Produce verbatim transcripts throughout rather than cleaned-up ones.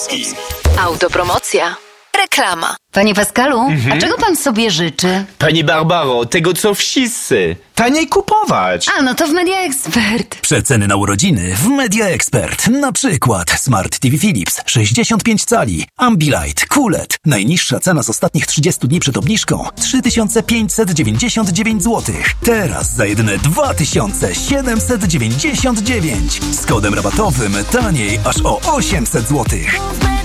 Polski. Autopromocja. Reklama. Panie Pascalu, Mhm. a czego pan sobie życzy? Pani Barbaro, tego co wszyscy. Taniej kupować. A, no to w Media Expert. Przeceny na urodziny w Media Expert. Na przykład Smart T V Philips sześćdziesiąt pięć cali, Ambilight, Q L E D. Najniższa cena z ostatnich trzydziestu dni przed obniżką trzy tysiące pięćset dziewięćdziesiąt dziewięć złotych. Teraz za jedyne dwa tysiące siedemset dziewięćdziesiąt dziewięć. Z kodem rabatowym taniej aż o osiemset złotych.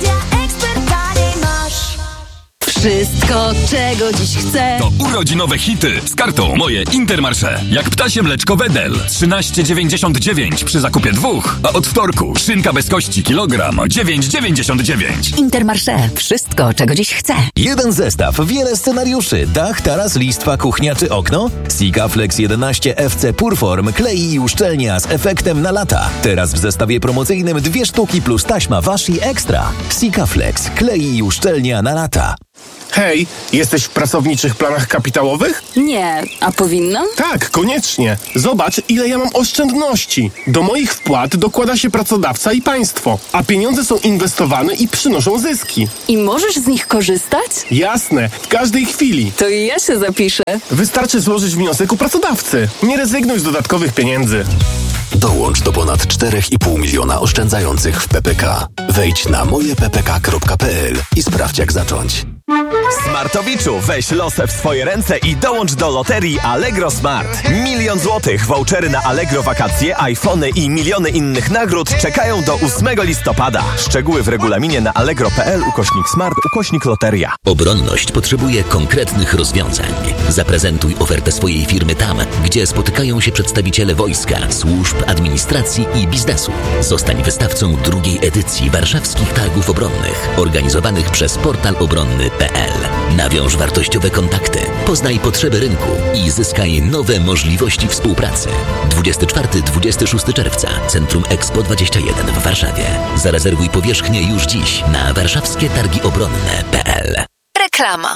Wszystko, czego dziś chcę. To urodzinowe hity z kartą Moje Intermarché. Jak ptasie mleczko Wedel trzynaście dziewięćdziesiąt dziewięć przy zakupie dwóch, a od wtorku szynka bez kości kilogram dziewięć dziewięćdziesiąt dziewięć. Intermarché. Wszystko, czego dziś chcę. Jeden zestaw, wiele scenariuszy. Dach, taras, listwa, kuchnia czy okno? Sikaflex jedenaście F C Purform, klei i uszczelnia z efektem na lata. Teraz w zestawie promocyjnym dwie sztuki plus taśma Washi Extra. Sikaflex, klei i uszczelnia na lata. Hej, jesteś w pracowniczych planach kapitałowych? Nie, a powinnam? Tak, koniecznie. Zobacz, ile ja mam oszczędności. Do moich wpłat dokłada się pracodawca i państwo, a pieniądze są inwestowane i przynoszą zyski. I możesz z nich korzystać? Jasne, w każdej chwili. To i ja się zapiszę. Wystarczy złożyć wniosek u pracodawcy. Nie rezygnuj z dodatkowych pieniędzy. Dołącz do ponad cztery i pół miliona oszczędzających w P P K. Wejdź na moje p p k kropka p l i sprawdź, jak zacząć. Smartowiczu, weź losę w swoje ręce i dołącz do loterii Allegro Smart. Milion złotych, vouchery na Allegro wakacje, iPhony i miliony innych nagród czekają do ósmego listopada. Szczegóły w regulaminie na allegro kropka p l ukośnik smart ukośnik loteria. Obronność potrzebuje konkretnych rozwiązań. Zaprezentuj ofertę swojej firmy tam, gdzie spotykają się przedstawiciele wojska, służb, administracji i biznesu. Zostań wystawcą drugiej edycji warszawskich targów obronnych, organizowanych przez portal obronny kropka p l. Nawiąż wartościowe kontakty, poznaj potrzeby rynku i zyskaj nowe możliwości współpracy. dwudziestego czwartego do dwudziestego szóstego czerwca, Centrum Expo dwadzieścia jeden w Warszawie. Zarezerwuj powierzchnię już dziś na warszawskie targi obronne kropka p l. Reklama.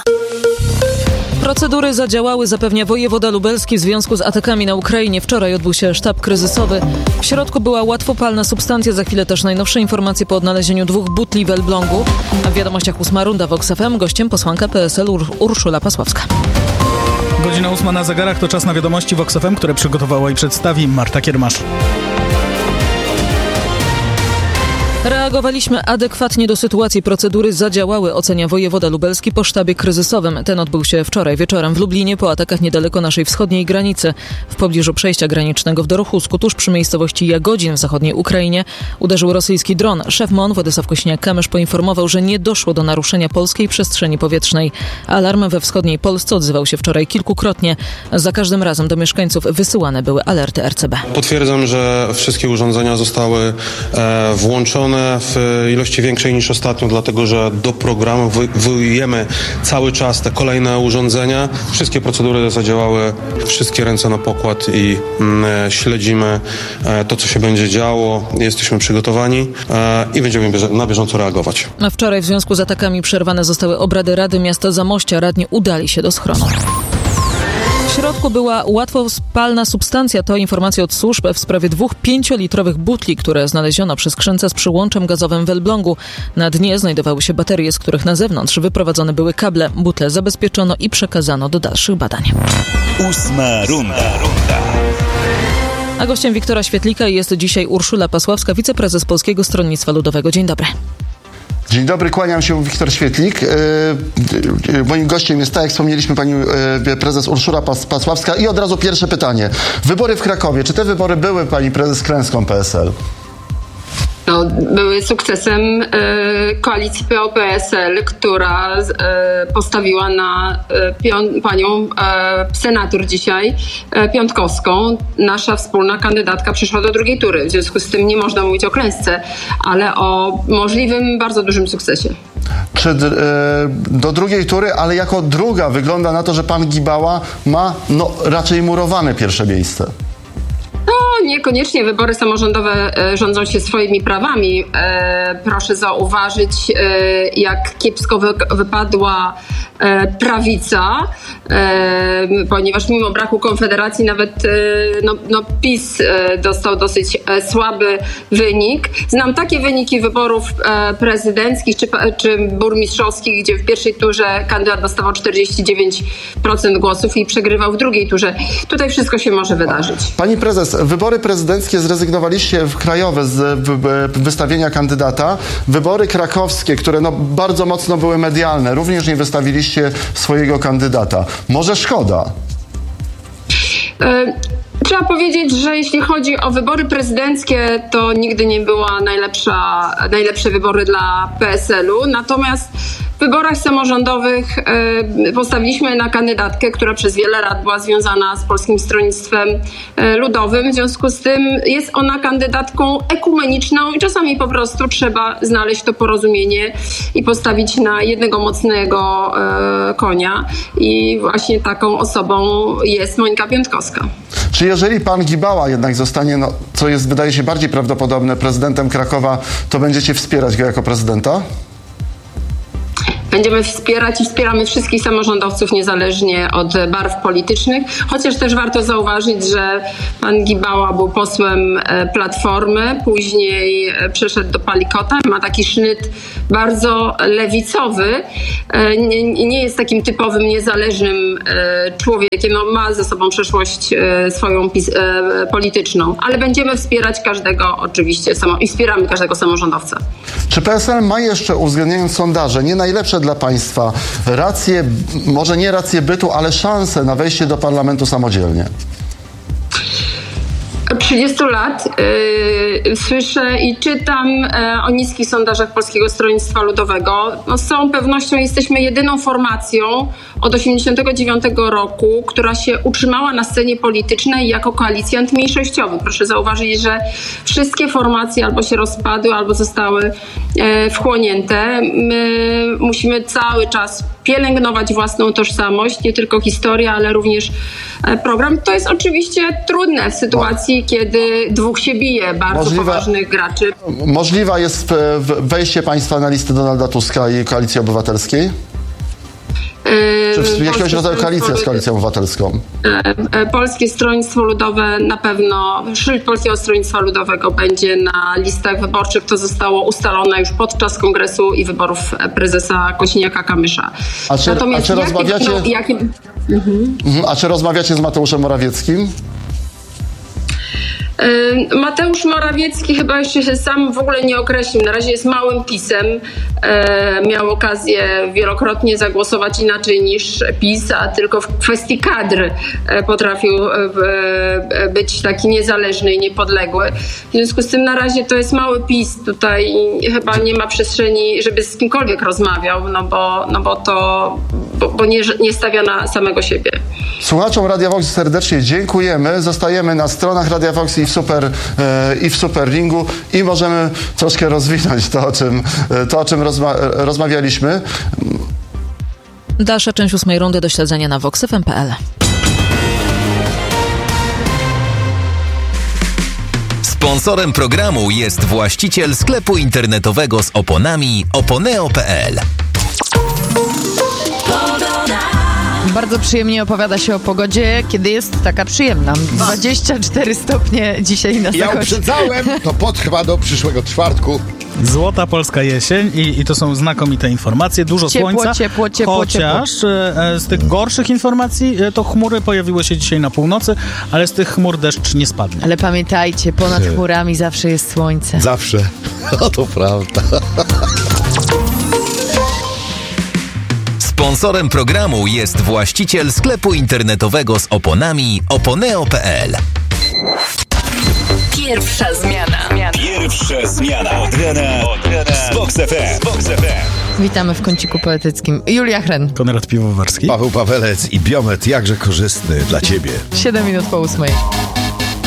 Procedury zadziałały, zapewnia wojewoda lubelski w związku z atakami na Ukrainie. Wczoraj odbył się sztab kryzysowy. W środku była łatwopalna substancja. Za chwilę też najnowsze informacje po odnalezieniu dwóch butli w Elblągu. A w wiadomościach ósma runda w Vox F M. Gościem posłanka P S L Ur- Urszula Pasławska. Godzina ósma na zegarach, to czas na wiadomości Vox F M, które przygotowała i przedstawi Marta Kiermasz. Reagowaliśmy adekwatnie do sytuacji. Procedury zadziałały, ocenia wojewoda lubelski po sztabie kryzysowym. Ten odbył się wczoraj wieczorem w Lublinie po atakach niedaleko naszej wschodniej granicy. W pobliżu przejścia granicznego w Dorochusku, tuż przy miejscowości Jagodzin w zachodniej Ukrainie, uderzył rosyjski dron. Szef M O N Władysław Kośniak-Kamysz poinformował, że nie doszło do naruszenia polskiej przestrzeni powietrznej. Alarm we wschodniej Polsce odzywał się wczoraj kilkukrotnie. Za każdym razem do mieszkańców wysyłane były alerty R C B. Potwierdzam, że wszystkie urządzenia zostały e, włączone w ilości większej niż ostatnio, dlatego że doprogramowujemy cały czas te kolejne urządzenia. Wszystkie procedury zadziałały, wszystkie ręce na pokład i mm, śledzimy e, to, co się będzie działo. Jesteśmy przygotowani e, i będziemy bieże- na bieżąco reagować. A wczoraj w związku z atakami przerwane zostały obrady Rady Miasta Zamościa. Radni udali się do schronu. W środku była łatwopalna substancja. To informacja od służb w sprawie dwóch pięciolitrowych butli, które znaleziono przy skrzynce z przyłączem gazowym w Elblągu. Na dnie znajdowały się baterie, z których na zewnątrz wyprowadzone były kable. Butle zabezpieczono i przekazano do dalszych badań. Ósma runda. A gościem Wiktora Świetlika jest dzisiaj Urszula Pasławska, wiceprezes Polskiego Stronnictwa Ludowego. Dzień dobry. Dzień dobry, kłaniam się, Wiktor Świetlik. Yy, yy, moim gościem jest, tak jak wspomnieliśmy, pani yy, prezes Urszula Pas- Pasławska. I od razu pierwsze pytanie. Wybory w Krakowie. Czy te wybory były, pani prezes, klęską P S L? No, były sukcesem y, koalicji P O P S L, która y, postawiła na y, pią- panią y, senator dzisiaj y, Piątkowską. Nasza wspólna kandydatka przyszła do drugiej tury. W związku z tym nie można mówić o klęsce, ale o możliwym bardzo dużym sukcesie. Czy y, do drugiej tury, ale jako druga wygląda na to, że pan Gibała ma no, raczej murowane pierwsze miejsce? No, niekoniecznie wybory samorządowe e, rządzą się swoimi prawami. E, proszę zauważyć, e, jak kiepsko wy, wypadła e, prawica, e, ponieważ mimo braku Konfederacji nawet e, no, no PiS e, dostał dosyć e, słaby wynik. Znam takie wyniki wyborów e, prezydenckich czy, czy burmistrzowskich, gdzie w pierwszej turze kandydat dostawał czterdzieści dziewięć procent głosów i przegrywał w drugiej turze. Tutaj wszystko się może wydarzyć. Pani prezes, wybory prezydenckie zrezygnowaliście w krajowe z wystawienia kandydata. Wybory krakowskie, które no bardzo mocno były medialne, również nie wystawiliście swojego kandydata. Może szkoda? Y- Trzeba powiedzieć, że jeśli chodzi o wybory prezydenckie, to nigdy nie była najlepsza, najlepsze wybory dla P S L-u. Natomiast w wyborach samorządowych postawiliśmy na kandydatkę, która przez wiele lat była związana z Polskim Stronnictwem Ludowym. W związku z tym jest ona kandydatką ekumeniczną i czasami po prostu trzeba znaleźć to porozumienie i postawić na jednego mocnego konia. I właśnie taką osobą jest Monika Piątkowska. Czy jeżeli pan Gibała jednak zostanie, no, co jest, wydaje się bardziej prawdopodobne, prezydentem Krakowa, to będziecie wspierać go jako prezydenta? Będziemy wspierać i wspieramy wszystkich samorządowców niezależnie od barw politycznych, chociaż też warto zauważyć, że pan Gibała był posłem Platformy, później przeszedł do Palikota, ma taki sznyt bardzo lewicowy, nie, nie jest takim typowym niezależnym człowiekiem, no, ma ze sobą przeszłość swoją polityczną, ale będziemy wspierać każdego oczywiście i wspieramy każdego samorządowca. Czy P S L ma jeszcze, uwzględniając sondaże, nie najlepsze dla państwa racje, może nie racje bytu, ale szanse na wejście do parlamentu samodzielnie? Od trzydziestu lat yy, słyszę i czytam yy, o niskich sondażach Polskiego Stronnictwa Ludowego. No, z całą pewnością jesteśmy jedyną formacją od osiemdziesiątego dziewiątego roku, która się utrzymała na scenie politycznej jako koalicjant mniejszościowy. Proszę zauważyć, że wszystkie formacje albo się rozpadły, albo zostały yy, wchłonięte. My musimy cały czas pielęgnować własną tożsamość, nie tylko historię, ale również program. To jest oczywiście trudne w sytuacji, kiedy dwóch się bije, bardzo Możliwe, poważnych graczy. Możliwa jest wejście państwa na listę Donalda Tuska i Koalicji Obywatelskiej? Czy jakiegoś rodzaju koalicja z Koalicją Obywatelską? Polskie Stronnictwo Ludowe na pewno, szyld Polskiego Stronnictwa Ludowego będzie na listach wyborczych. To zostało ustalone już podczas kongresu i wyborów prezesa Kosiniaka-Kamysza. A czy, Natomiast a czy rozmawiacie... Jakie, jakie... Mhm. A czy rozmawiacie z Mateuszem Morawieckim? Mateusz Morawiecki chyba jeszcze się sam w ogóle nie określił. Na razie jest małym PiS-em. Miał okazję wielokrotnie zagłosować inaczej niż PiS, a tylko w kwestii kadr potrafił być taki niezależny i niepodległy. W związku z tym na razie to jest mały PiS. Tutaj chyba nie ma przestrzeni, żeby z kimkolwiek rozmawiał, no bo, no bo to bo, bo nie, nie stawia na samego siebie. Słuchaczom Radia Vox serdecznie dziękujemy. Zostajemy na stronach Radia Vox i w Super, i w Superringu i możemy troszkę rozwinąć to, o czym, to, o czym rozma- rozmawialiśmy. Dalsza część ósmej rundy do śledzenia na vox f m kropka p l. Sponsorem programu jest właściciel sklepu internetowego z oponami oponeo kropka p l. Bardzo przyjemnie opowiada się o pogodzie, kiedy jest taka przyjemna. dwadzieścia cztery stopnie dzisiaj na zachodzie. Ja uprzedzałem, to potrwa do przyszłego czwartku. Złota polska jesień i, i to są znakomite informacje. Dużo ciepło, słońca. Ciepło, ciepło, Chociaż ciepło. E, z tych gorszych informacji e, to chmury pojawiły się dzisiaj na północy, ale z tych chmur deszcz nie spadnie. Ale pamiętajcie, ponad chmurami zawsze jest słońce. Zawsze. O, to prawda. Sponsorem programu jest właściciel sklepu internetowego z oponami oponeo kropka p l. Pierwsza zmiana. Pierwsza zmiana. Od rana, od rana. Z Vox F M. Vox F M. Witamy w kąciku poetyckim. Julia Hren. Konrad Piwowarski. Paweł Pawelec i Biomet, jakże korzystny dla ciebie. siedem minut po ósmej.